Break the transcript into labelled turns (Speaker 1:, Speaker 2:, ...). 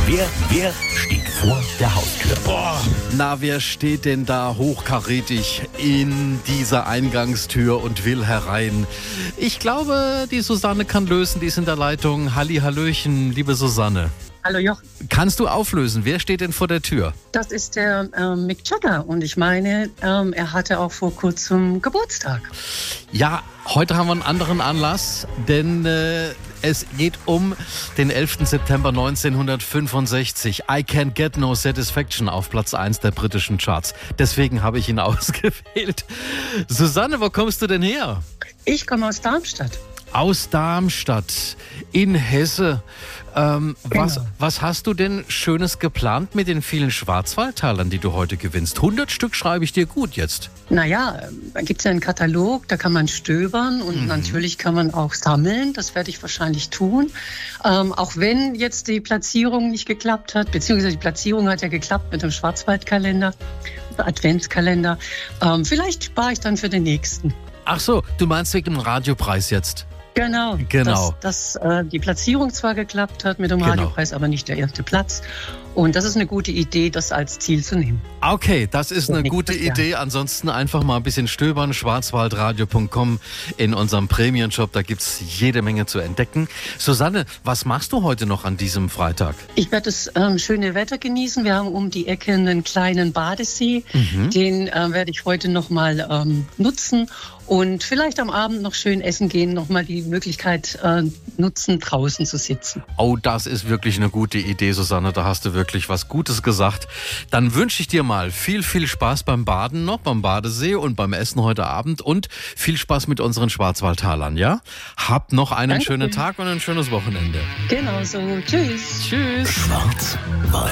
Speaker 1: Wer steht vor der Haustür?
Speaker 2: Na, wer steht denn da hochkarätig in dieser Eingangstür und will herein? Ich glaube, die Susanne kann lösen, die ist in der Leitung. Hallöchen, liebe Susanne.
Speaker 3: Hallo Jochen.
Speaker 2: Kannst du auflösen, wer steht denn vor der Tür?
Speaker 3: Das ist der Mick Jagger und ich meine, er hatte auch vor kurzem Geburtstag.
Speaker 2: Ja, heute haben wir einen anderen Anlass, denn es geht um den 11. September 1965. I Can't Get No Satisfaction auf Platz 1 der britischen Charts. Deswegen habe ich ihn ausgewählt. Susanne, wo kommst du denn her?
Speaker 3: Ich komme aus Darmstadt.
Speaker 2: Aus Darmstadt in Hesse. Was hast du denn Schönes geplant mit den vielen Schwarzwaldtalern, die du heute gewinnst? 100 Stück schreibe ich dir gut jetzt.
Speaker 3: Naja, da gibt es ja einen Katalog, da kann man stöbern und natürlich kann man auch sammeln. Das werde ich wahrscheinlich tun. Auch wenn jetzt die Platzierung nicht geklappt hat, beziehungsweise die Platzierung hat ja geklappt mit dem Schwarzwaldkalender, Adventskalender. Vielleicht spare ich dann für den nächsten.
Speaker 2: Ach so, du meinst wegen dem Radiopreis jetzt?
Speaker 3: Genau. Dass die Platzierung zwar geklappt hat mit dem Radiopreis, aber nicht der erste Platz. Und das ist eine gute Idee, das als Ziel zu nehmen.
Speaker 2: Okay, das ist eine gute Idee. Ansonsten einfach mal ein bisschen stöbern. Schwarzwaldradio.com in unserem Premium-Shop. Da gibt es jede Menge zu entdecken. Susanne, was machst du heute noch an diesem Freitag?
Speaker 3: Ich werde das schöne Wetter genießen. Wir haben um die Ecke einen kleinen Badesee. Den werde ich heute noch mal nutzen. Und vielleicht am Abend noch schön essen gehen, noch mal die Möglichkeit nutzen, draußen zu sitzen.
Speaker 2: Oh, das ist wirklich eine gute Idee, Susanne. Da hast du wirklich was Gutes gesagt. Dann wünsche ich dir mal viel Spaß beim Baden noch, beim Badesee und beim Essen heute Abend und viel Spaß mit unseren Schwarzwaldtalern, ja? Hab noch einen schönen Tag und ein schönes Wochenende.
Speaker 3: Genau so. Tschüss.
Speaker 2: Tschüss.
Speaker 1: Schwarz-Weiß.